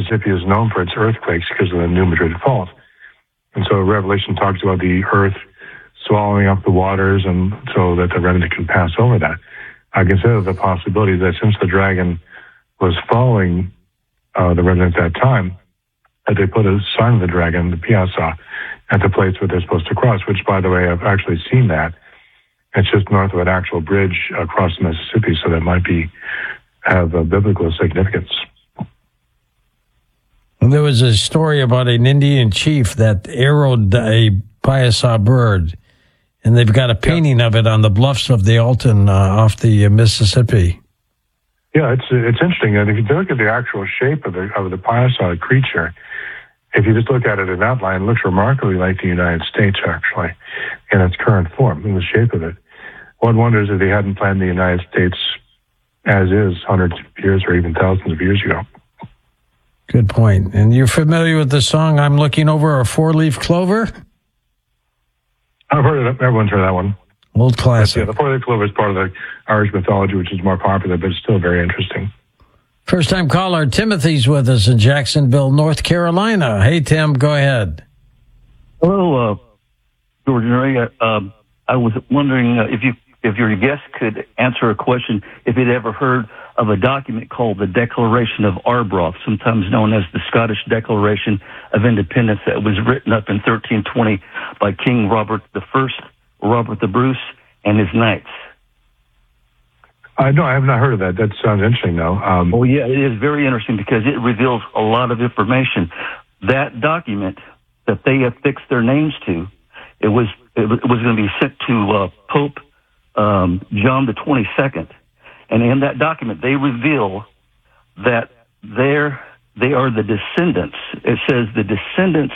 Mississippi is known for its earthquakes because of the New Madrid Fault. And so Revelation talks about the earth swallowing up the waters and so that the remnant can pass over that. I consider the possibility that since the dragon was following the remnant at that time, that they put a sign of the dragon, the piazza, at the place where they're supposed to cross, which, by the way, I've actually seen that. It's just north of an actual bridge across the Mississippi, so that might have a biblical significance. There was a story about an Indian chief that arrowed a piazza bird, and they've got a painting of it on the bluffs of the Alton off the Mississippi. Yeah, it's interesting. And if you look at the actual shape of the piazza creature, if you just look at it in outline, it looks remarkably like the United States, actually, in its current form, in the shape of it. One wonders if they hadn't planned the United States as is hundreds of years or even thousands of years ago. Good point. And you're familiar with the song, I'm Looking Over a Four-Leaf Clover? I've heard of it. Everyone's heard that one. Old classic. Yeah, the four-leaf clover is part of the Irish mythology, which is more popular, but it's still very interesting. First-time caller, Timothy's with us in Jacksonville, North Carolina. Hey, Tim, go ahead. Hello, George and Ray. I was wondering if your guest could answer a question, if he'd ever heard of a document called the Declaration of Arbroath, sometimes known as the Scottish Declaration of Independence, that was written up in 1320 by King Robert I, Robert the Bruce, and his knights. No, I have not heard of that. That sounds interesting, though. Oh, yeah, it is very interesting because it reveals a lot of information. That document that they affixed their names to, it was going to be sent to Pope John the 22nd. And in that document, they reveal that they are the descendants. It says the descendants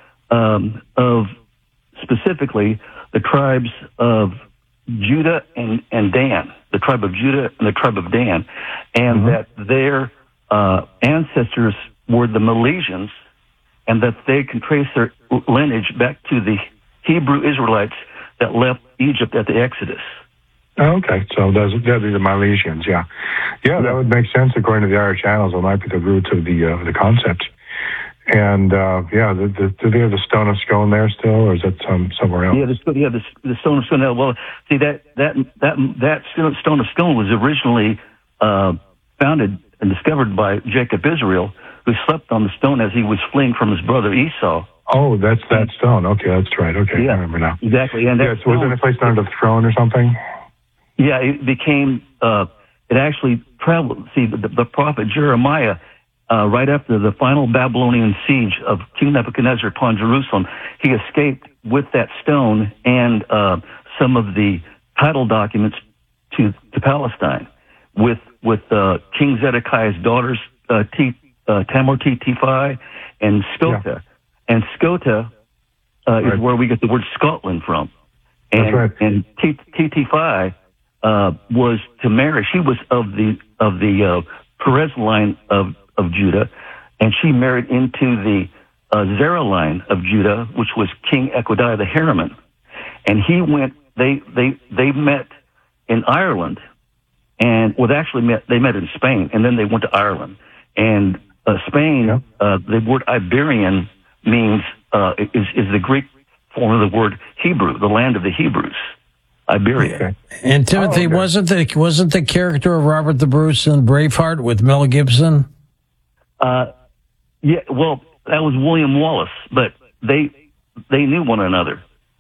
of specifically the tribes of Judah and Dan, the tribe of Judah and the tribe of Dan, and that their ancestors were the Milesians, and that they can trace their lineage back to the Hebrew Israelites that left Egypt at the Exodus. Oh, okay, so those are the Milesians, yeah. Yeah, that would make sense according to the Irish Annals. It might be the roots of the concept. And, do they have the Stone of Scone there still, or is that somewhere else? Yeah, the Stone of Scone. Well, see, that Stone of Scone was originally founded and discovered by Jacob Israel, who slept on the stone as he was fleeing from his brother Esau. Oh, that's that stone. Okay, that's right. Okay, yeah, I remember now. Exactly. And so was it a place under the throne or something? Yeah, it became, it actually traveled. See, the prophet Jeremiah, right after the final Babylonian siege of King Nebuchadnezzar upon Jerusalem, he escaped with that stone and some of the title documents to Palestine with King Zedekiah's daughters, Tamar Ttiphi and Scota. Yeah. And Scota is where we get the word Scotland from. And, that's right. And Ttiphi was to marry. She was of the Perez line of Judah, and she married into the Zerah line of Judah, which was King Equadiah the Harriman. And he went. They met in Ireland, and they met in Spain, and then they went to Ireland. And Spain, the word Iberian means is the Greek form of the word Hebrew, the land of the Hebrews. Iberia. And Timothy, wasn't the character of Robert the Bruce in Braveheart with Mel Gibson? Yeah, well, that was William Wallace, but they knew one another.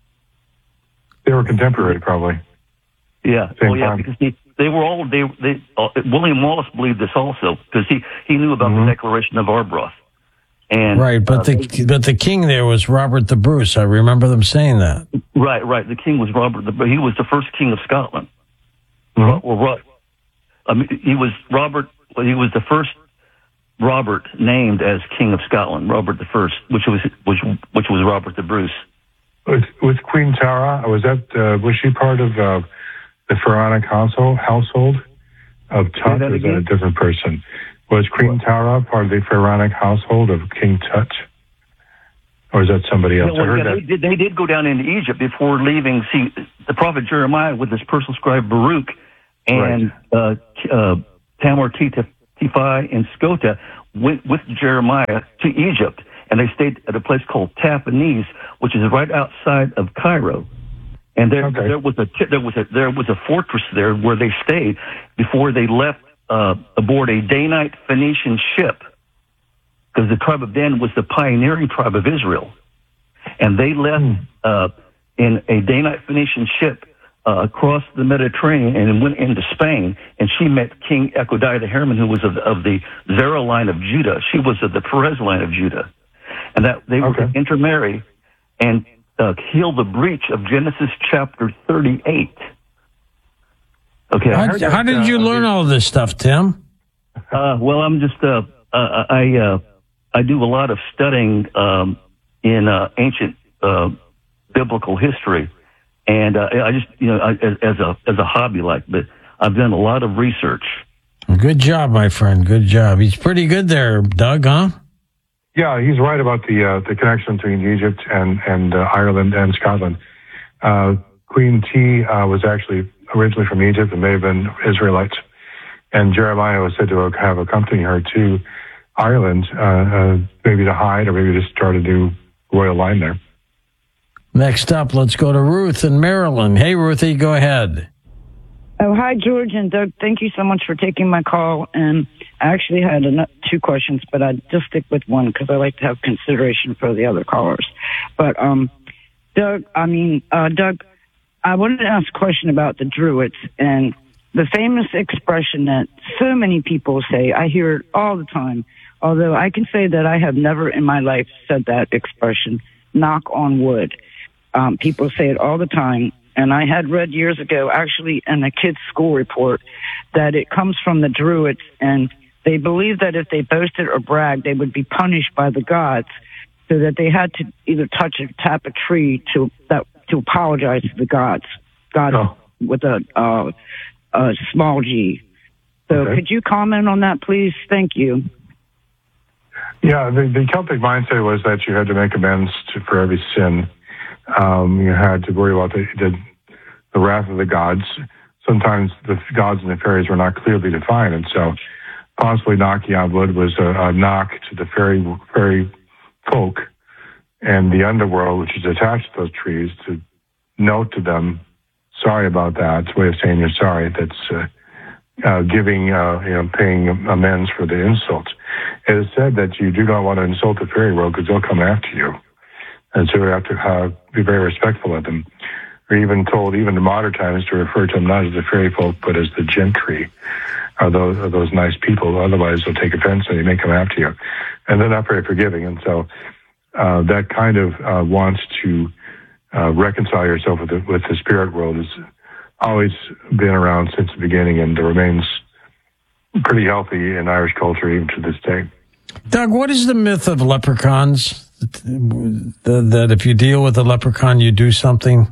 They were contemporary, probably. Yeah, because they were all William Wallace believed this also because he knew about the Declaration of Arbroath. And, right, but the king there was Robert the Bruce. I remember them saying that. Right. The king was Robert. He was the first king of Scotland. He was Robert. He was the first Robert named as king of Scotland, Robert the First, which was Robert the Bruce. With Queen Tara, was she part of the pharaonic household of Tut, or is that a different person? Was Queen Tara part of the pharaonic household of King Tut? Or is that somebody else? They did go down into Egypt before leaving. See, the prophet Jeremiah with his personal scribe Baruch and Tamar Ttiphi and Scota went with Jeremiah to Egypt, and they stayed at a place called Tahpanhes, which is right outside of Cairo. And there was a fortress there where they stayed before they left aboard a Danite Phoenician ship, because the tribe of Dan was the pioneering tribe of Israel, and they left in a Danite Phoenician ship across the Mediterranean and went into Spain. And she met King Ecodiah the Herman, who was of the Zerah line of Judah. She was of the Perez line of Judah, and that they were to intermarry and heal the breach of Genesis chapter 38. Okay. How did you learn all this stuff, Tim? Well, I'm just I do a lot of studying in ancient biblical history, and I just as a hobby, but I've done a lot of research. Good job, my friend. Good job. He's pretty good there, Doug, huh? Yeah, he's right about the connection between Egypt and Ireland and Scotland. Queen T was actually originally from Egypt and may have been Israelites. And Jeremiah was said to have accompanied her to Ireland, maybe to hide or maybe to start a new royal line there. Next up, let's go to Ruth in Maryland. Hey, Ruthie, go ahead. Oh, hi, George and Doug. Thank you so much for taking my call. And I actually had two questions, but I'd just stick with one because I like to have consideration for the other callers. But, Doug, I wanted to ask a question about the Druids and the famous expression that so many people say. I hear it all the time, although I can say that I have never in my life said that expression, knock on wood. People say it all the time. And I had read years ago, actually, in a kid's school report, that it comes from the Druids, and they believed that if they boasted or bragged, they would be punished by the gods, so that they had to either touch or tap a tree to apologize to the gods. With a small g. So could you comment on that, please? Thank you. Yeah, the Celtic mindset was that you had to make amends for every sin. You had to worry about the wrath of the gods. Sometimes the gods and the fairies were not clearly defined, and so possibly knocking on wood was a knock to the fairy folk and the underworld, which is attached to those trees, to note to them, sorry about that. It's a way of saying you're sorry. That's paying amends for the insults. It is said that you do not want to insult the fairy world because they'll come after you. And so we have to be very respectful of them. We're even told, even in modern times, to refer to them not as the fairy folk, but as the gentry, or those nice people. Otherwise, they'll take offense and they may come after you. And they're not very forgiving. And so that kind of wants to reconcile yourself with the spirit world has always been around since the beginning and remains pretty healthy in Irish culture even to this day. Doug, what is the myth of leprechauns? That if you deal with a leprechaun, you do something?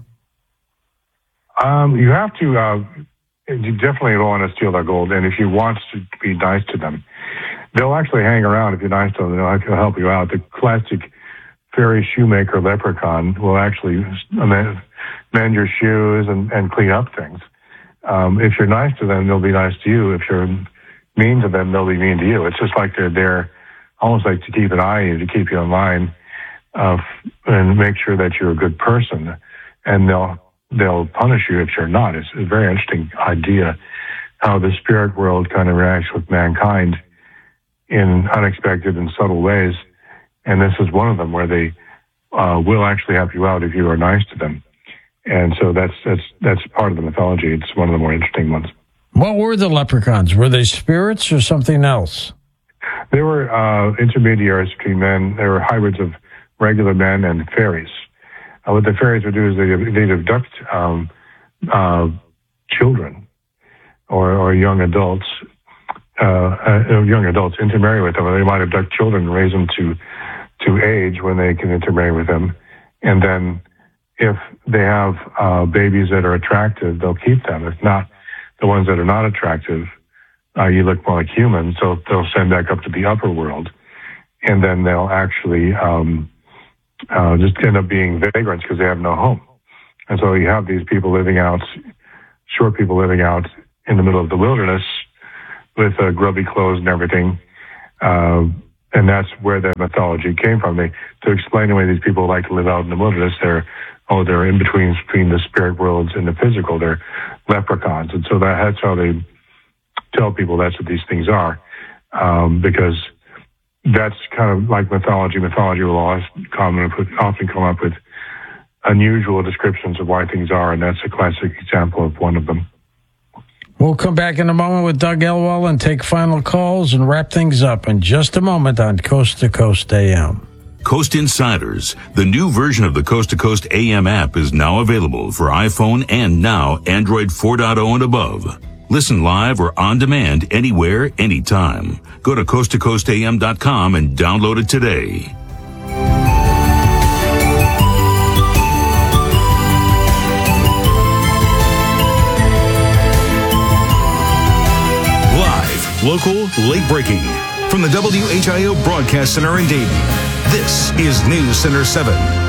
You have to, you definitely don't want to steal their gold. And if you want to be nice to them, they'll actually hang around if you're nice to them. They'll help you out. The classic fairy shoemaker leprechaun will actually mend your shoes and clean up things. If you're nice to them, they'll be nice to you. If you're mean to them, they'll be mean to you. It's just like they're there almost like to keep an eye on you, to keep you in line, and make sure that you're a good person. And they'll punish you if you're not. It's a very interesting idea how the spirit world kind of reacts with mankind in unexpected and subtle ways. And this is one of them where they will actually help you out if you are nice to them. And so that's part of the mythology. It's one of the more interesting ones. What were the leprechauns? Were they spirits or something else? They were intermediaries between men. They were hybrids of regular men and fairies. What the fairies would do is they'd abduct children or young adults, intermarry with them. Or they might abduct children and raise them to age when they can intermarry with them. And then if they have babies that are attractive, they'll keep them. If not, the ones that are not attractive, you look more like humans, so they'll send back up to the upper world. And then they'll actually just end up being vagrants because they have no home. And so you have these people living out, short people living out in the middle of the wilderness with grubby clothes and everything. And that's where that mythology came from. To explain away these people who like to live out in the wilderness, they're in between the spirit worlds and the physical. They're leprechauns. And so that's how they tell people that's what these things are. Because that's kind of like mythology. Mythology will often come up with unusual descriptions of why things are, and that's a classic example of one of them. We'll come back in a moment with Doug Elwell and take final calls and wrap things up in just a moment on Coast to Coast AM. Coast Insiders, the new version of the Coast to Coast AM app, is now available for iPhone and now Android 4.0 and above. Listen live or on demand anywhere, anytime. Go to coasttocoastam.com and download it today. Local, late-breaking. From the WHIO Broadcast Center in Dayton, this is News Center 7.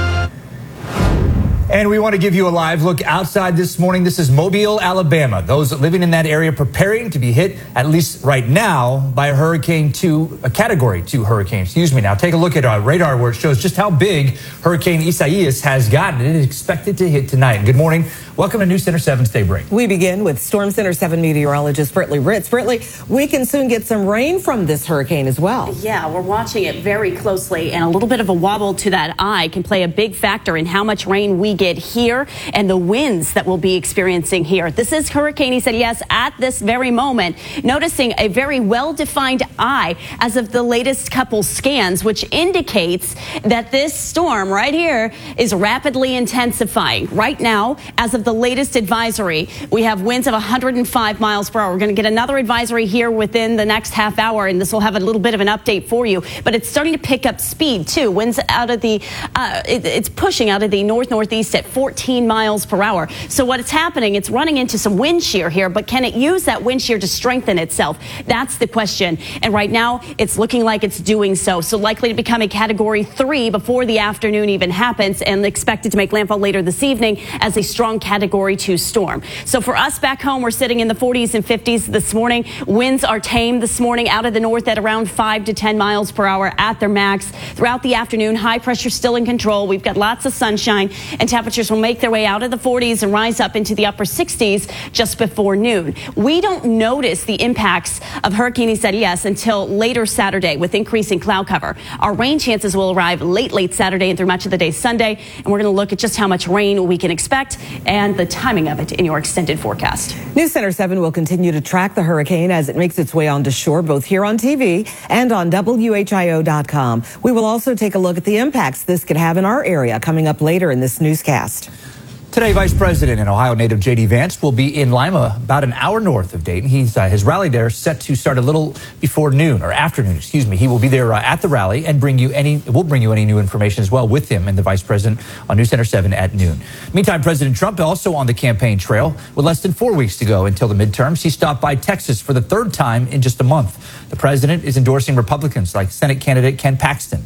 And we want to give you a live look outside this morning. This is Mobile, Alabama. Those living in that area preparing to be hit, at least right now, by a Category 2 hurricane. Now, take a look at our radar where it shows just how big Hurricane Isaias has gotten. It is expected to hit tonight. Good morning. Welcome to News Center 7's Daybreak. We begin with Storm Center 7 meteorologist Britley Ritz. Britley, we can soon get some rain from this hurricane as well. Yeah, we're watching it very closely, and a little bit of a wobble to that eye can play a big factor in how much rain we get here and the winds that we'll be experiencing here. This is Hurricane Isaias at this very moment, noticing a very well-defined eye as of the latest couple scans, which indicates that this storm right here is rapidly intensifying. Right now, as of the latest advisory, we have winds of 105 miles per hour. We're going to get another advisory here within the next half hour, and this will have a little bit of an update for you. But it's starting to pick up speed, too. Winds out of the, it's pushing out of the north-northeast at 14 miles per hour. So what is happening, it's running into some wind shear here, but can it use that wind shear to strengthen itself? That's the question. And right now, it's looking like it's doing so. So likely to become a Category 3 before the afternoon even happens, and expected to make landfall later this evening as a strong Category 2 storm. So for us back home, we're sitting in the 40s and 50s this morning. Winds are tame this morning out of the north at around 5 to 10 miles per hour at their max. Throughout the afternoon, high pressure still in control. We've got lots of sunshine, and temperatures will make their way out of the 40s and rise up into the upper 60s just before noon. We don't notice the impacts of Hurricane Isaias until later Saturday with increasing cloud cover. Our rain chances will arrive late Saturday and through much of the day Sunday, and we're going to look at just how much rain we can expect and the timing of it in your extended forecast. News Center 7 will continue to track the hurricane as it makes its way onto shore, both here on TV and on WHIO.com. We will also take a look at the impacts this could have in our area coming up later in this newscast. Today, Vice President and Ohio native J.D. Vance will be in Lima, about an hour north of Dayton. His rally there is set to start a little before noon, or afternoon, excuse me. He will be there at the rally and we'll bring you any new information as well with him and the Vice President on News Center 7 at noon. Meantime, President Trump also on the campaign trail. With less than 4 weeks to go until the midterms, he stopped by Texas for the third time in just a month. The president is endorsing Republicans like Senate candidate Ken Paxton.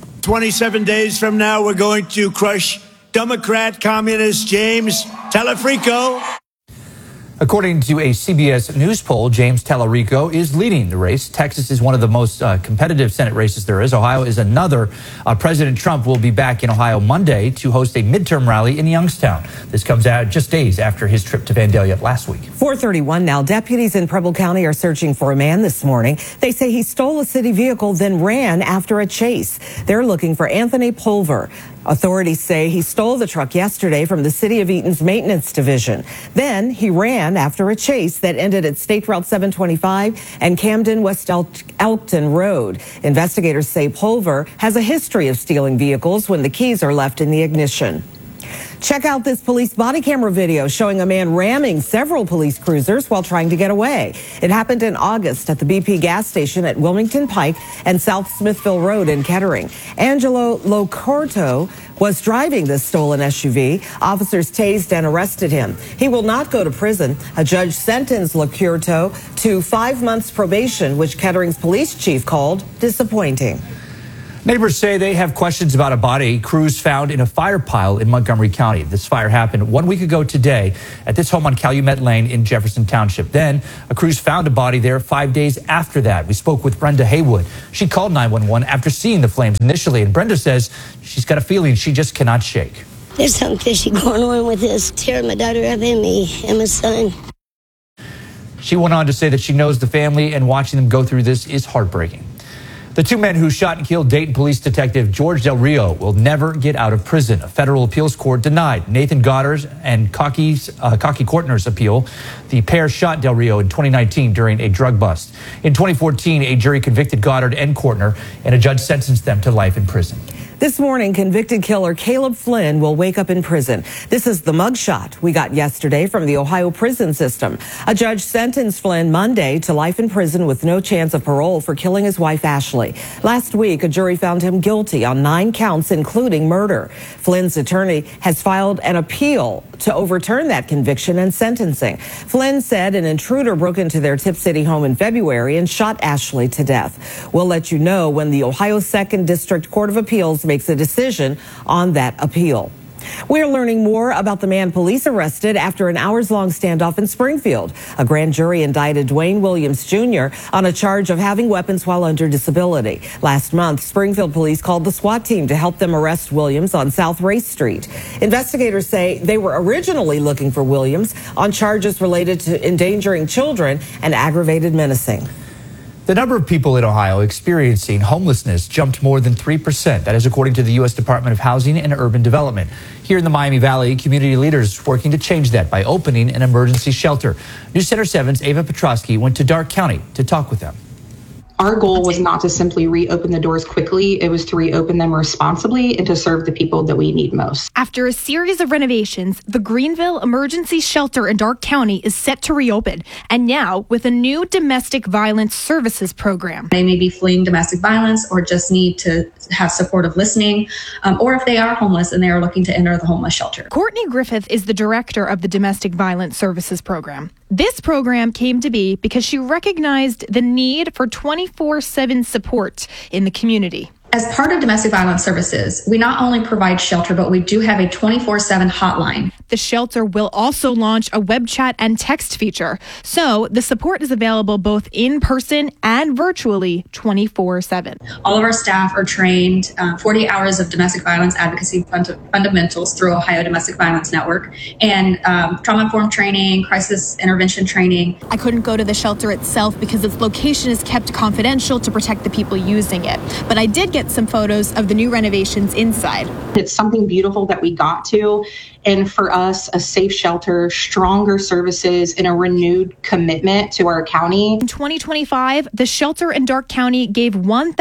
27 days from now, we're going to crush Democrat communist James Tallarico. According to a CBS News poll, James Tallarico is leading the race. Texas is one of the most competitive Senate races there is. Ohio is another. President Trump will be back in Ohio Monday to host a midterm rally in Youngstown. This comes out just days after his trip to Vandalia last week. 4:31 now. Deputies in Preble County are searching for a man this morning. They say he stole a city vehicle, then ran after a chase. They're looking for Anthony Pulver. Authorities say he stole the truck yesterday from the City of Eaton's maintenance division. Then he ran after a chase that ended at State Route 725 and Camden West Elkton Road. Investigators say Pulver has a history of stealing vehicles when the keys are left in the ignition. Check out this police body camera video showing a man ramming several police cruisers while trying to get away. It happened in August at the BP gas station at Wilmington Pike and South Smithville Road in Kettering. Angelo Locorto was driving this stolen SUV. Officers tased and arrested him. He will not go to prison. A judge sentenced Locorto to 5 months probation, which Kettering's police chief called disappointing. Neighbors say they have questions about a body crews found in a fire pile in Montgomery County. This fire happened 1 week ago today at this home on Calumet Lane in Jefferson Township. Then a crews found a body there 5 days after that. We spoke with Brenda Haywood. She called 911 after seeing the flames initially, and Brenda says she's got a feeling she just cannot shake. There's something fishy going on with this. Tearing my daughter up and me and my son. She went on to say that she knows the family, and watching them go through this is heartbreaking. The two men who shot and killed Dayton Police Detective George Del Rio will never get out of prison. A federal appeals court denied Nathan Goddard's and Cocky Courtner's appeal. The pair shot Del Rio in 2019 during a drug bust. In 2014, a jury convicted Goddard and Courtner, and a judge sentenced them to life in prison. This morning, convicted killer Caleb Flynn will wake up in prison. This is the mugshot we got yesterday from the Ohio prison system. A judge sentenced Flynn Monday to life in prison with no chance of parole for killing his wife, Ashley. Last week, a jury found him guilty on 9 counts, including murder. Flynn's attorney has filed an appeal to overturn that conviction and sentencing. Flynn said an intruder broke into their Tip City home in February and shot Ashley to death. We'll let you know when the Ohio 2nd District Court of Appeals makes a decision on that appeal. We're learning more about the man police arrested after an hours-long standoff in Springfield. A grand jury indicted Dwayne Williams Jr. on a charge of having weapons while under disability. Last month, Springfield police called the SWAT team to help them arrest Williams on South Race Street. Investigators say they were originally looking for Williams on charges related to endangering children and aggravated menacing. The number of people in Ohio experiencing homelessness jumped more than 3%. That is according to the U.S. Department of Housing and Urban Development. Here in the Miami Valley, community leaders working to change that by opening an emergency shelter. News Center 7's Ava Petrosky went to Darke County to talk with them. Our goal was not to simply reopen the doors quickly. It was to reopen them responsibly and to serve the people that we need most. After a series of renovations, the Greenville Emergency Shelter in Darke County is set to reopen, and now with a new domestic violence services program. They may be fleeing domestic violence or just need to have supportive listening, or if they are homeless and they are looking to enter the homeless shelter. Courtney Griffith is the director of the Domestic Violence Services Program. This program came to be because she recognized the need for 24/7 support in the community. As part of domestic violence services, we not only provide shelter, but we do have a 24/7 hotline. The shelter will also launch a web chat and text feature. So the support is available both in person and virtually 24/7. All of our staff are trained 40 hours of domestic violence advocacy fundamentals through Ohio Domestic Violence Network, and trauma-informed training, crisis intervention training. I couldn't go to the shelter itself because its location is kept confidential to protect the people using it. But I did get some photos of the new renovations inside. It's something beautiful that we got to. And for us, a safe shelter, stronger services, and a renewed commitment to our county. In 2025, the shelter in Darke County gave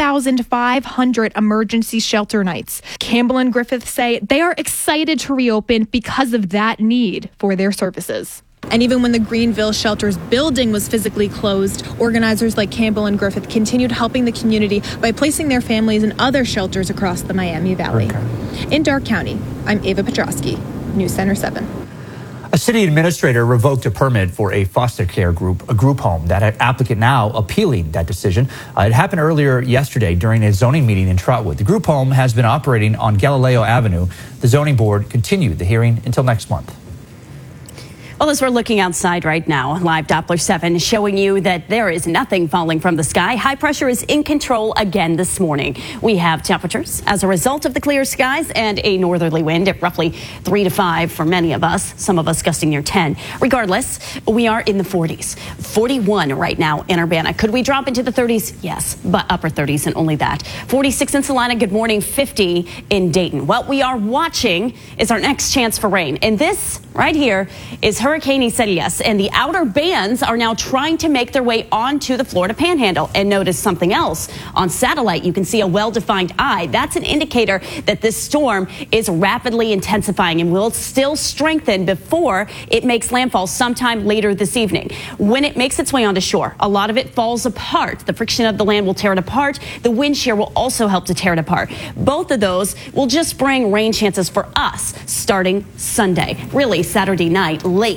1,500 emergency shelter nights. Campbell and Griffith say they are excited to reopen because of that need for their services. And even when the Greenville Shelter's building was physically closed, organizers like Campbell and Griffith continued helping the community by placing their families in other shelters across the Miami Valley. In Darke County, I'm Ava Petrosky, News Center 7. A city administrator revoked a permit for a foster care group, a group home. That applicant now appealing that decision. It happened earlier yesterday during a zoning meeting in Trotwood. The group home has been operating on Galileo Avenue. The zoning board continued the hearing until next month. Well, as we're looking outside right now, live Doppler 7 is showing you that there is nothing falling from the sky. High pressure is in control again this morning. We have temperatures as a result of the clear skies and a northerly wind at roughly 3 to 5 for many of us, some of us gusting near 10. Regardless, we are in the 40s. 41 right now in Urbana. Could we drop into the 30s? Yes, but upper 30s and only that. 46 in Salina. Good morning. 50 in Dayton. What we are watching is our next chance for rain. And this right here is Hurricane Isaias, and the outer bands are now trying to make their way onto the Florida Panhandle. And notice something else. On satellite, you can see a well-defined eye. That's an indicator that this storm is rapidly intensifying and will still strengthen before it makes landfall sometime later this evening. When it makes its way onto shore, a lot of it falls apart. The friction of the land will tear it apart. The wind shear will also help to tear it apart. Both of those will just bring rain chances for us starting Sunday. Really, Saturday night, late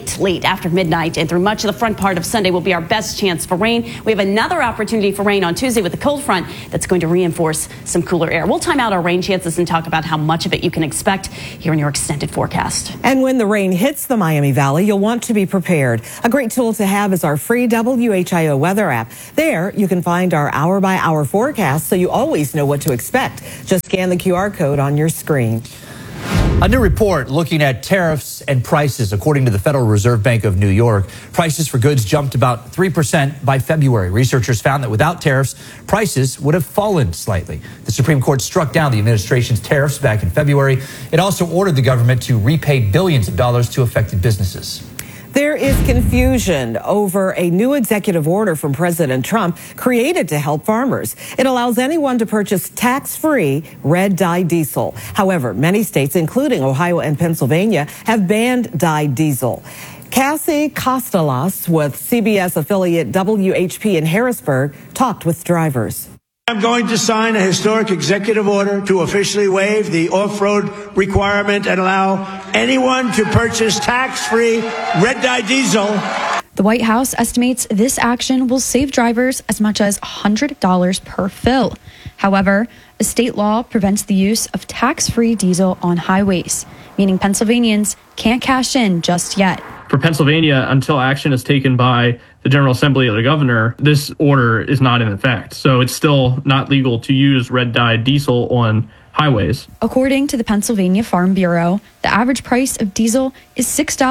late after midnight and through much of the front part of Sunday will be our best chance for rain. We have another opportunity for rain on Tuesday with a cold front that's going to reinforce some cooler air. We'll time out our rain chances and talk about how much of it you can expect here in your extended forecast. And when the rain hits the Miami Valley, you'll want to be prepared. A great tool to have is our free WHIO weather app. There, you can find our hour-by-hour forecast so you always know what to expect. Just scan the QR code on your screen. A new report looking at tariffs and prices. According to the Federal Reserve Bank of New York, prices for goods jumped about 3% by February. Researchers found that without tariffs, prices would have fallen slightly. The Supreme Court struck down the administration's tariffs back in February. It also ordered the government to repay billions of dollars to affected businesses. There is confusion over a new executive order from President Trump created to help farmers. It allows anyone to purchase tax-free red dye diesel. However, many states, including Ohio and Pennsylvania, have banned dyed diesel. Cassie Costellas with CBS affiliate WHP in Harrisburg talked with drivers. I'm going to sign a historic executive order to officially waive the off-road requirement and allow anyone to purchase tax-free red dye diesel. The White House estimates this action will save drivers as much as $100 per fill. However, a state law prevents the use of tax-free diesel on highways, meaning Pennsylvanians can't cash in just yet. For Pennsylvania, until action is taken by the General Assembly or the governor, this order is not in effect. So it's still not legal to use red dye diesel on highways. According to the Pennsylvania Farm Bureau, the average price of diesel is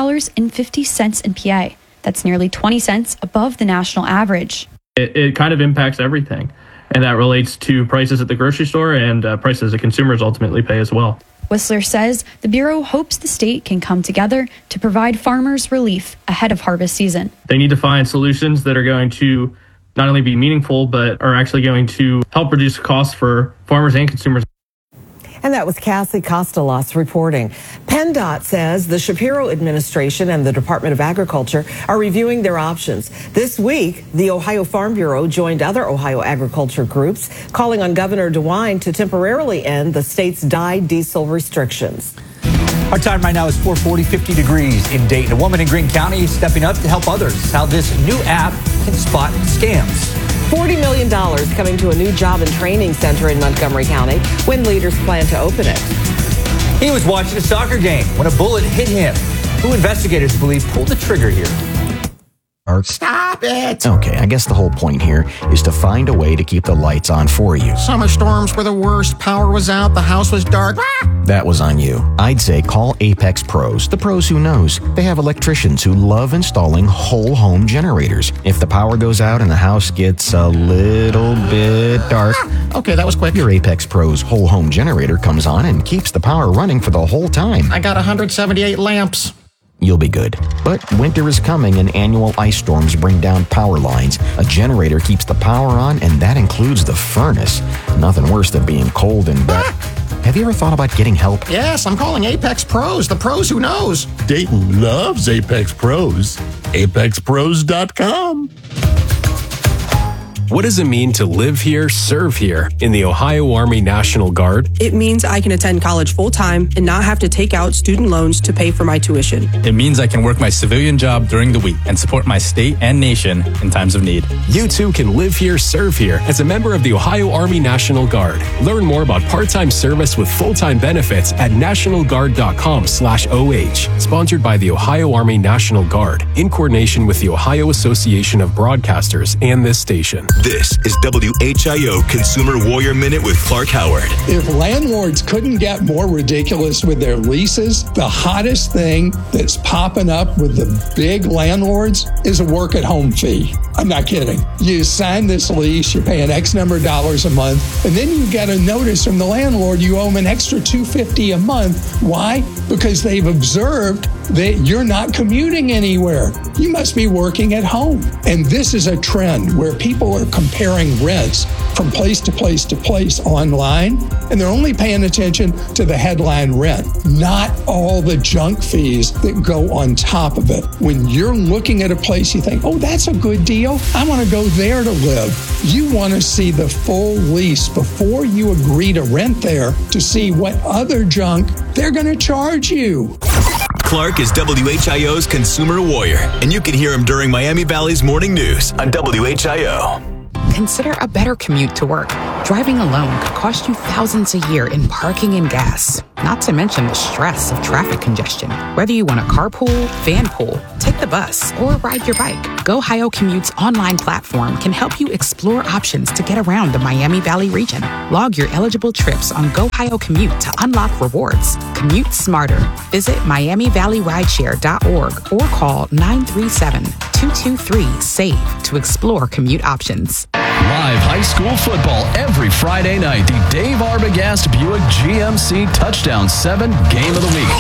$6.50 in PA. That's nearly 20 cents above the national average. It kind of impacts everything, and that relates to prices at the grocery store and prices that consumers ultimately pay as well. Whistler says the Bureau hopes the state can come together to provide farmers relief ahead of harvest season. They need to find solutions that are going to not only be meaningful, but are actually going to help reduce costs for farmers and consumers. And that was Cassie Costellas reporting. PennDOT says the Shapiro administration and the Department of Agriculture are reviewing their options. This week, the Ohio Farm Bureau joined other Ohio agriculture groups, calling on Governor DeWine to temporarily end the state's dyed diesel restrictions. Our time right now is 4:40, 50 degrees in Dayton. A woman in Greene County is stepping up to help others. How this new app can spot scams. $40 million coming to a new job and training center in Montgomery County when leaders plan to open it. He was watching a soccer game when a bullet hit him. Who investigators believe pulled the trigger here? Stop it! Okay, I guess the whole point here is to find a way to keep the lights on for you. Summer storms were the worst. Power was out. The house was dark. That was on you. I'd say call Apex Pros, the pros who knows. They have electricians who love installing whole home generators. If the power goes out and the house gets a little bit dark, okay, that was quick. Your Apex Pros whole home generator comes on and keeps the power running for the whole time. I got 178 lamps. You'll be good. But winter is coming and annual ice storms bring down power lines. A generator keeps the power on, and that includes the furnace. Nothing worse than being cold and wet. Have you ever thought about getting help? Yes, I'm calling Apex Pros, the pros who knows. Dayton loves Apex Pros. ApexPros.com. What does it mean to live here, serve here in the Ohio Army National Guard? It means I can attend college full-time and not have to take out student loans to pay for my tuition. It means I can work my civilian job during the week and support my state and nation in times of need. You too can live here, serve here as a member of the Ohio Army National Guard. Learn more about part-time service with full-time benefits at nationalguard.com/OH. Sponsored by the Ohio Army National Guard in coordination with the Ohio Association of Broadcasters and this station. This is WHIO Consumer Warrior Minute with Clark Howard. If landlords couldn't get more ridiculous with their leases, the hottest thing that's popping up with the big landlords is a work-at-home fee. I'm not kidding. You sign this lease, you're paying X number of dollars a month, and then you get a notice from the landlord you owe them an extra $250 a month. Why? Because they've observed that you're not commuting anywhere. You must be working at home. And this is a trend where people are comparing rents from place to place to place online, and they're only paying attention to the headline rent, not all the junk fees that go on top of it. When you're looking at a place, you think, oh, that's a good deal. I want to go there to live. You want to see the full lease before you agree to rent there to see what other junk they're going to charge you. Clark is WHIO's consumer warrior, and you can hear him during Miami Valley's morning news on WHIO. Consider a better commute to work. Driving alone could cost you thousands a year in parking and gas, not to mention the stress of traffic congestion. Whether you want a carpool, van pool, take the bus, or ride your bike, GoHio Commute's online platform can help you explore options to get around the Miami Valley region. Log your eligible trips on GoHio Commute to unlock rewards. Commute smarter. Visit MiamiValleyRideshare.org or call 937-223-SAVE to explore commute options. Live high school football every Friday night. The Dave Arbogast Buick GMC Touchdown 7 Game of the Week.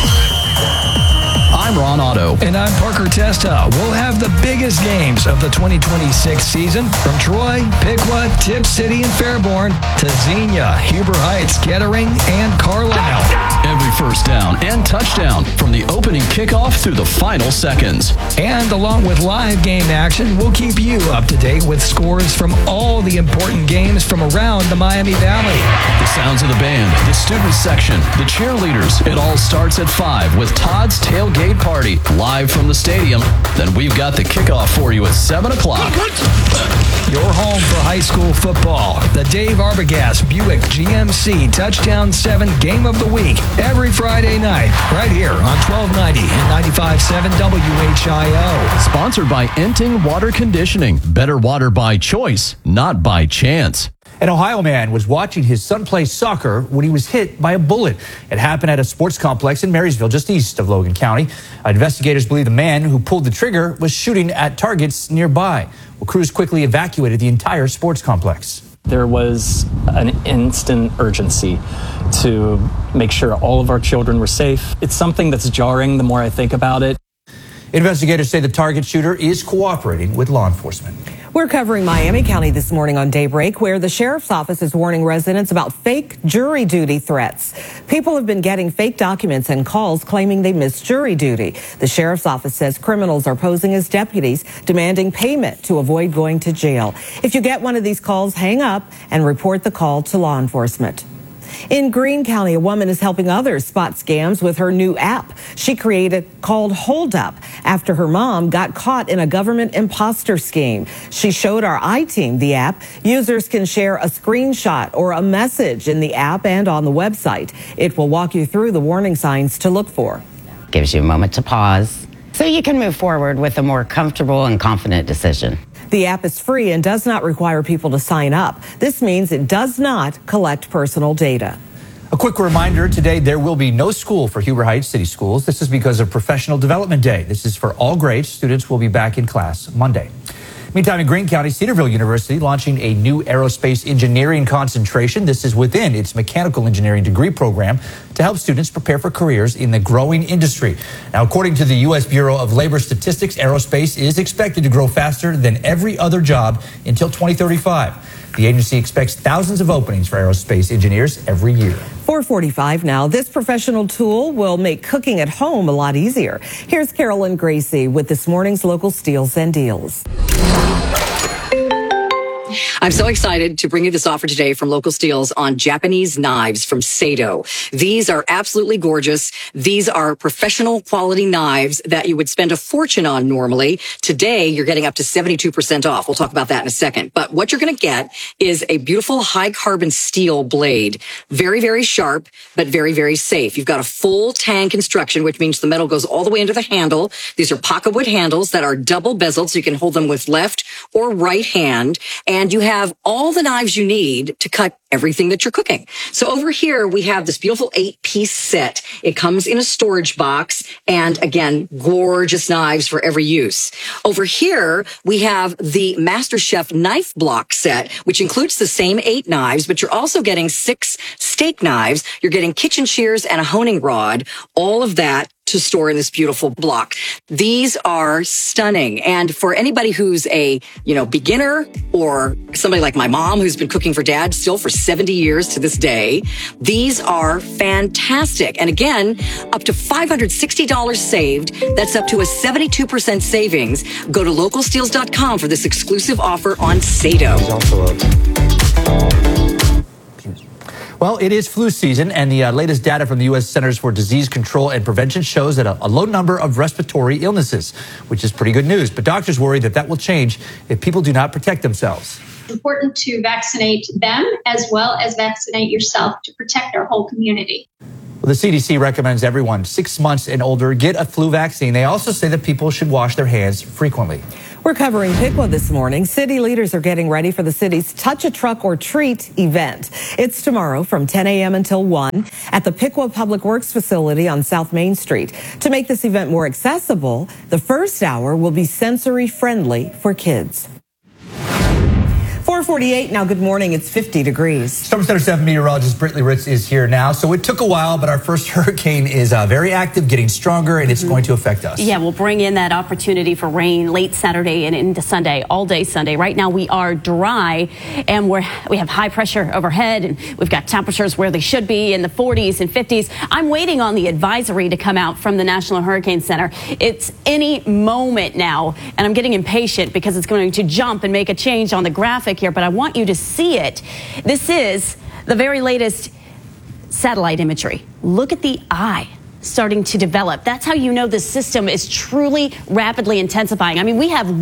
I'm Ron Otto. And I'm Parker Testa. We'll have the biggest games of the 2026 season from Troy, Piqua, Tip City, and Fairborn to Xenia, Huber Heights, Kettering, and Carlisle. Every first down and touchdown from the opening kickoff through the final seconds. And along with live game action, we'll keep you up to date with scores from all the important games from around the Miami Valley. The sounds of the band, the student section, the cheerleaders. It all starts at 5 with Todd's Tailgate Party live from the stadium. Then we've got the kickoff for you at 7 o'clock. Your home for high school football. The Dave Arbogast Buick GMC Touchdown 7 Game of the Week. Every Friday night, right here on 1290 and 95.7 WHIO. Sponsored by Enting Water Conditioning. Better water by choice, not by chance. An Ohio man was watching his son play soccer when he was hit by a bullet. It happened at a sports complex in Marysville, just east of Logan County. Investigators believe the man who pulled the trigger was shooting at targets nearby. Well, crews quickly evacuated the entire sports complex. There was an instant urgency to make sure all of our children were safe. It's something that's jarring the more I think about it. Investigators say the target shooter is cooperating with law enforcement. We're covering Miami County this morning on Daybreak, where the sheriff's office is warning residents about fake jury duty threats. People have been getting fake documents and calls claiming they missed jury duty. The sheriff's office says criminals are posing as deputies, demanding payment to avoid going to jail. If you get one of these calls, hang up and report the call to law enforcement. In Greene County, a woman is helping others spot scams with her new app she created called Hold Up after her mom got caught in a government imposter scheme. She showed our iTeam the app. Users can share a screenshot or a message in the app and on the website. It will walk you through the warning signs to look for. Gives you a moment to pause so you can move forward with a more comfortable and confident decision. The app is free and does not require people to sign up. This means it does not collect personal data. A quick reminder, today there will be no school for Huber Heights City Schools. This is because of Professional Development Day. This is for all grades. Students will be back in class Monday. Meantime, in Greene County, Cedarville University launching a new aerospace engineering concentration. This is within its mechanical engineering degree program to help students prepare for careers in the growing industry. Now, according to the U.S. Bureau of Labor Statistics, aerospace is expected to grow faster than every other job until 2035. The agency expects thousands of openings for aerospace engineers every year. 4:45 now. This professional tool will make cooking at home a lot easier. Here's Carolyn Gracie with this morning's local steals and deals. I'm so excited to bring you this offer today from Local Steels on Japanese knives from Sado. These are absolutely gorgeous. These are professional quality knives that you would spend a fortune on normally. Today, you're getting up to 72% off. We'll talk about that in a second. But what you're going to get is a beautiful high carbon steel blade. Very, very sharp, but very, very safe. You've got a full tang construction, which means the metal goes all the way into the handle. These are pocket wood handles that are double bezeled, so you can hold them with left or right hand. And you have all the knives you need to cut everything that you're cooking. So over here, we have this beautiful 8-piece set. It comes in a storage box. And again, gorgeous knives for every use. Over here, we have the MasterChef knife block set, which includes the same 8 knives, but you're also getting 6 steak knives. You're getting kitchen shears and a honing rod. All of that to store in this beautiful block. These are stunning. And for anybody who's a, beginner or somebody like my mom who's been cooking for dad still for 70 years to this day, these are fantastic. And again, up to $560 saved. That's up to a 72% savings. Go to localsteels.com for this exclusive offer on Sado. Well, it is flu season, and the latest data from the U.S. Centers for Disease Control and Prevention shows that a low number of respiratory illnesses, which is pretty good news. But doctors worry that will change if people do not protect themselves. It's important to vaccinate them as well as vaccinate yourself to protect our whole community. Well, the CDC recommends everyone 6 months and older get a flu vaccine. They also say that people should wash their hands frequently. We're covering Piqua this morning. City leaders are getting ready for the city's Touch a Truck or Treat event. It's tomorrow from 10 a.m. until 1 at the Piqua Public Works facility on South Main Street. To make this event more accessible, the first hour will be sensory friendly for kids. 4:48 now. Good morning. It's 50 degrees. Storm Center 7 meteorologist Brittany Ritz is here now. So it took a while, but our first hurricane is very active, getting stronger, and it's going to affect us. Yeah, we'll bring in that opportunity for rain late Saturday and into Sunday, all day Sunday. Right now we are dry, and we have high pressure overhead, and we've got temperatures where they should be in the 40s and 50s. I'm waiting on the advisory to come out from the National Hurricane Center. It's any moment now, and I'm getting impatient because it's going to jump and make a change on the graphic here, but I want you to see it. This is the very latest satellite imagery. Look at the eye starting to develop. That's how you know the system is truly rapidly intensifying. I mean, we have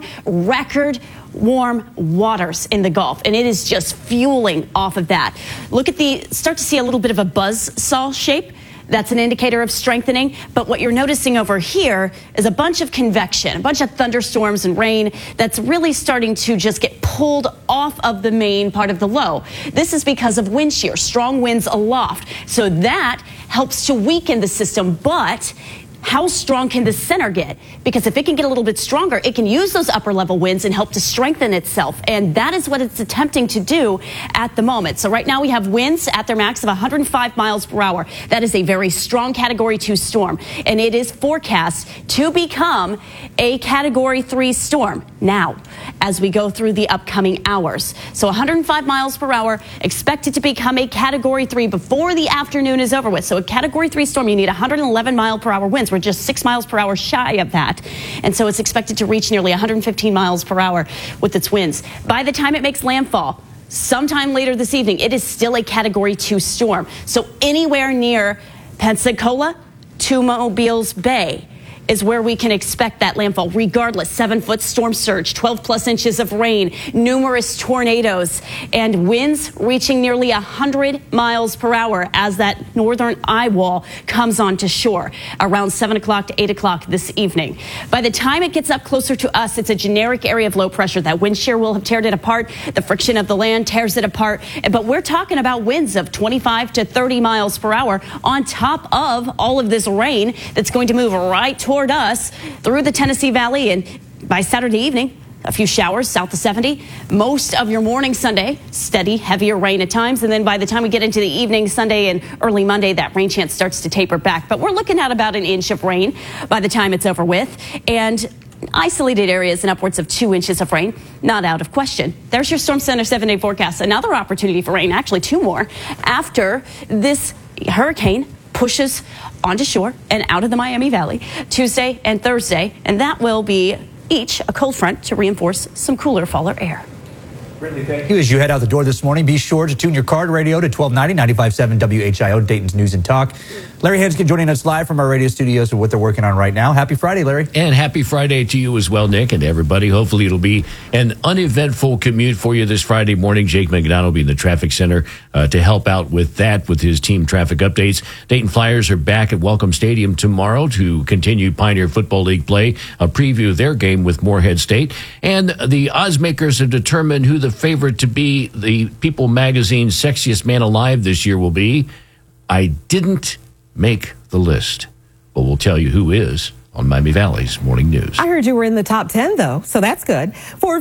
record warm waters in the Gulf, and it is just fueling off of that. Look at start to see a little bit of a buzzsaw shape. That's an indicator of strengthening. But what you're noticing over here is a bunch of convection, a bunch of thunderstorms and rain that's really starting to just get pulled off of the main part of the low. This is because of wind shear, strong winds aloft. So that helps to weaken the system, but how strong can the center get? Because if it can get a little bit stronger, it can use those upper level winds and help to strengthen itself. And that is what it's attempting to do at the moment. So right now we have winds at their max of 105 miles per hour. That is a very strong Category 2 storm. And it is forecast to become a Category 3 storm now as we go through the upcoming hours. So 105 miles per hour, expected to become a Category 3 before the afternoon is over with. So a Category 3 storm, you need 111 mile per hour winds. We're just 6 miles per hour shy of that. And so it's expected to reach nearly 115 miles per hour with its winds. By the time it makes landfall, sometime later this evening, it is still a Category 2 storm. So anywhere near Pensacola to Mobile's Bay is where we can expect that landfall. Regardless, 7-foot storm surge, 12 plus inches of rain, numerous tornadoes, and winds reaching nearly 100 miles per hour as that northern eye wall comes onto shore around 7 o'clock to 8 o'clock this evening. By the time it gets up closer to us, it's a generic area of low pressure. That wind shear will have teared it apart. The friction of the land tears it apart. But we're talking about winds of 25 to 30 miles per hour on top of all of this rain that's going to move right toward us through the Tennessee Valley. And by Saturday evening, a few showers south of 70. Most of your morning Sunday, steady, heavier rain at times. And then by the time we get into the evening Sunday and early Monday, that rain chance starts to taper back. But we're looking at about an inch of rain by the time it's over with. And isolated areas and upwards of 2 inches of rain, not out of question. There's your Storm Center 7-day forecast. Another opportunity for rain, actually 2 more, after this hurricane pushes onto shore and out of the Miami Valley Tuesday and Thursday, and that will be each a cold front to reinforce some cooler faller air. Brittany, thank you. As you head out the door this morning, be sure to tune your car radio to 1290, 95.7 WHIO, Dayton's News and Talk. Larry Hanskin joining us live from our radio studios with what they're working on right now. Happy Friday, Larry. And happy Friday to you as well, Nick, and everybody. Hopefully it'll be an uneventful commute for you this Friday morning. Jake McDonald will be in the traffic center to help out with that with his team traffic updates. Dayton Flyers are back at Welcome Stadium tomorrow to continue Pioneer Football League play, a preview of their game with Morehead State. And the odds makers have determined who the favorite to be the People Magazine's Sexiest Man Alive this year will be. I didn't make the list, but we'll tell you who is on Miami Valley's Morning News. I heard you were in the top 10, though, so that's good.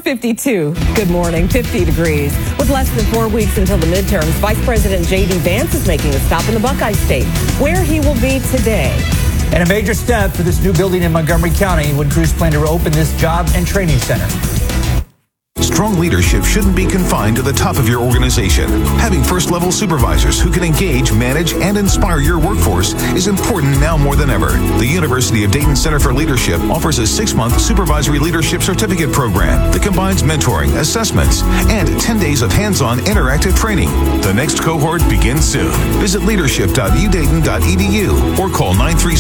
4:52. Good morning. 50 degrees. With less than 4 weeks until the midterms, Vice President J.D. Vance is making a stop in the Buckeye State, where he will be today. And a major step for this new building in Montgomery County when crews plan to open this job and training center. Strong leadership shouldn't be confined to the top of your organization. Having first-level supervisors who can engage, manage, and inspire your workforce is important now more than ever. The University of Dayton Center for Leadership offers a 6-month supervisory leadership certificate program that combines mentoring, assessments, and 10 days of hands-on interactive training. The next cohort begins soon. Visit leadership.udayton.edu or call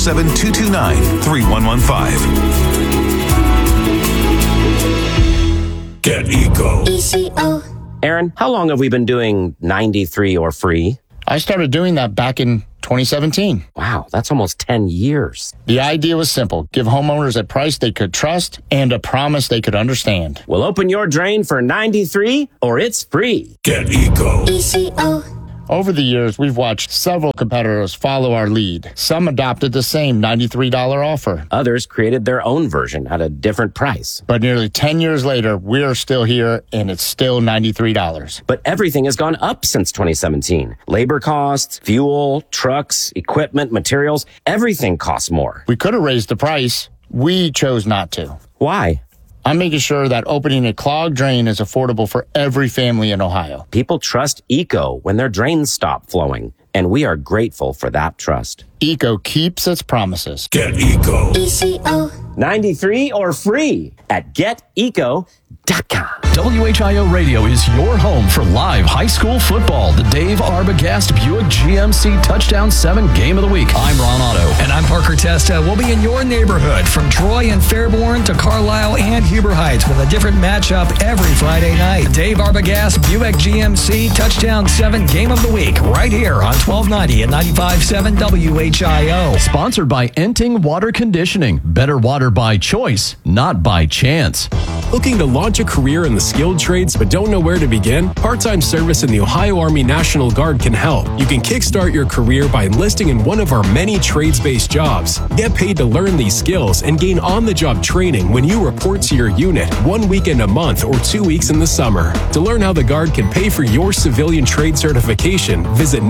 937-229-3115. Get Eco. ECO. Aaron, how long have we been doing 93 or free? I started doing that back in 2017. Wow, that's almost 10 years. The idea was simple. Give homeowners a price they could trust and a promise they could understand. Well, open your drain for 93 or it's free. Get Eco. ECO. Over the years, we've watched several competitors follow our lead. Some adopted the same $93 offer. Others created their own version at a different price. But nearly 10 years later, we're still here, and it's still $93. But everything has gone up since 2017. Labor costs, fuel, trucks, equipment, materials, everything costs more. We could have raised the price. We chose not to. Why? I'm making sure that opening a clogged drain is affordable for every family in Ohio. People trust Eco when their drains stop flowing, and we are grateful for that trust. Eco keeps its promises. Get Eco. ECO. 93 or free at geteco.com. WHIO Radio is your home for live high school football. The Dave Arbogast Buick GMC Touchdown 7 Game of the Week. I'm Ron Otto. And I'm Parker Testa. We'll be in your neighborhood from Troy and Fairborn to Carlisle and Huber Heights with a different matchup every Friday night. The Dave Arbogast Buick GMC Touchdown 7 Game of the Week right here on 1290 and 95.7 WHIO. Sponsored by Enting Water Conditioning. Better water by choice, not by chance. Looking to launch a career in the skilled trades but don't know where to begin? Part-time service in the Ohio Army National Guard can help. You can kickstart your career by enlisting in one of our many trades-based jobs. Get paid to learn these skills and gain on-the-job training when you report to your unit 1 weekend a month or 2 weeks in the summer. To learn how the Guard can pay for your civilian trade certification, visit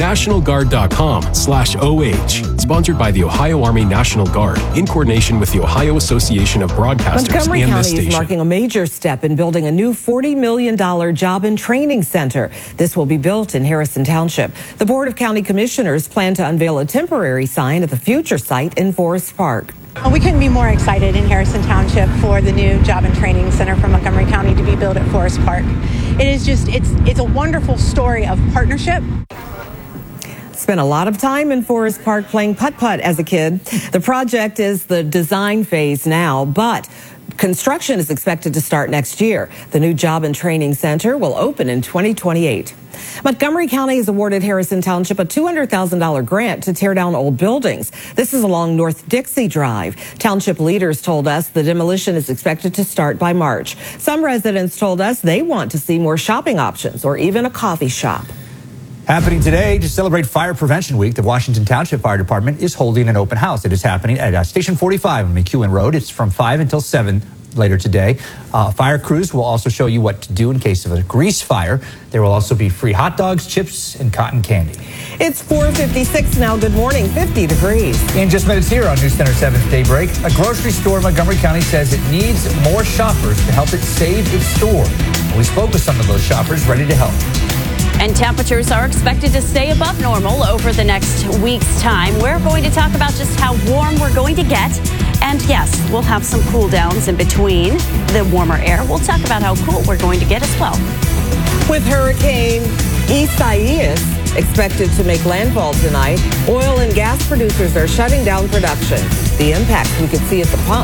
nationalguard.com/OH. Sponsored by the Ohio Army National Guard in coordination with the Ohio Association of Broadcasters Montgomery and this County station. is marking a major step in building a new $40 million job and training center. This will be built in Harrison Township. The Board of County Commissioners plan to unveil a temporary sign at the future site in Forest Park. We couldn't be more excited in Harrison Township for the new Job and Training Center for Montgomery County to be built at Forest Park. It is just, it's a wonderful story of partnership. Spent a lot of time in Forest Park playing putt-putt as a kid. The project is the design phase now, but construction is expected to start next year. The new Job and Training Center will open in 2028. Montgomery County has awarded Harrison Township a $200,000 grant to tear down old buildings. This is along North Dixie Drive. Township leaders told us the demolition is expected to start by March. Some residents told us they want to see more shopping options or even a coffee shop. Happening today to celebrate Fire Prevention Week, the Washington Township Fire Department is holding an open house. It is happening at Station 45 on McEwen Road. It's from 5 until 7 later today. Fire crews will also show you what to do in case of a grease fire. There will also be free hot dogs, chips, and cotton candy. It's 4:56 now. Good morning. 50 degrees. In just minutes here on News Center 7's Daybreak, a grocery store in Montgomery County says it needs more shoppers to help it save its store. We spoke with some of those shoppers ready to help. And temperatures are expected to stay above normal over the next week's time. We're going to talk about just how warm we're going to get. And yes, we'll have some cool downs in between the warmer air. We'll talk about how cool we're going to get as well. With Hurricane Isaias expected to make landfall tonight, oil and gas producers are shutting down production. The impact we could see at the pump.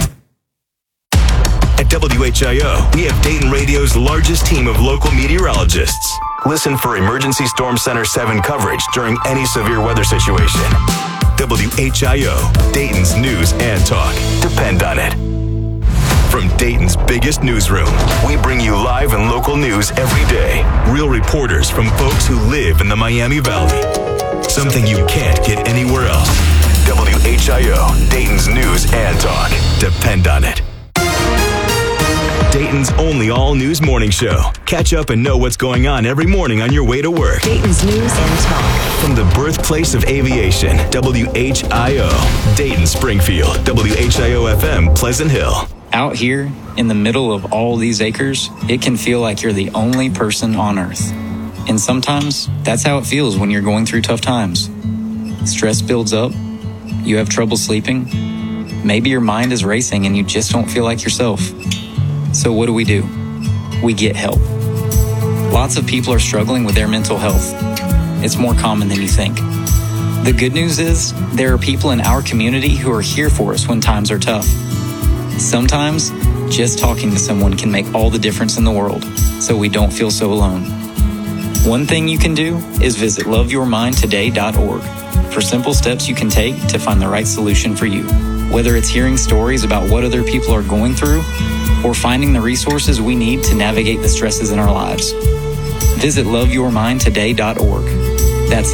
At WHIO, we have Dayton Radio's largest team of local meteorologists. Listen for Emergency Storm Center 7 coverage during any severe weather situation. WHIO, Dayton's news and talk. Depend on it. From Dayton's biggest newsroom, we bring you live and local news every day. Real reporters from folks who live in the Miami Valley. Something you can't get anywhere else. WHIO, Dayton's news and talk. Depend on it. Dayton's only all-news morning show. Catch up and know what's going on every morning on your way to work. Dayton's news and talk. From the birthplace of aviation, WHIO. Dayton, Springfield, WHIO FM, Pleasant Hill. Out here, in the middle of all these acres, it can feel like you're the only person on earth. And sometimes, that's how it feels when you're going through tough times. Stress builds up, you have trouble sleeping, maybe your mind is racing and you just don't feel like yourself. So what do? We get help. Lots of people are struggling with their mental health. It's more common than you think. The good news is, there are people in our community who are here for us when times are tough. Sometimes, just talking to someone can make all the difference in the world, so we don't feel so alone. One thing you can do is visit loveyourmindtoday.org for simple steps you can take to find the right solution for you. Whether it's hearing stories about what other people are going through or finding the resources we need to navigate the stresses in our lives. Visit loveyourmindtoday.org. That's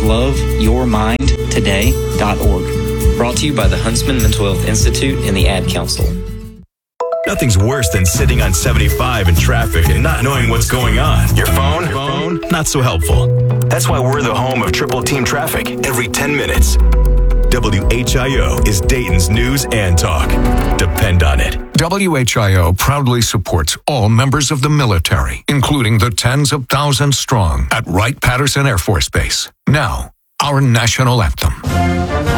loveyourmindtoday.org. Brought to you by the Huntsman Mental Health Institute and the Ad Council. Nothing's worse than sitting on 75 in traffic and not knowing what's going on. Your phone, not so helpful. That's why we're the home of Triple Team Traffic every 10 minutes. WHIO is Dayton's news and talk. Depend on it. WHIO proudly supports all members of the military, including the tens of thousands strong at Wright-Patterson Air Force Base. Now, our national anthem.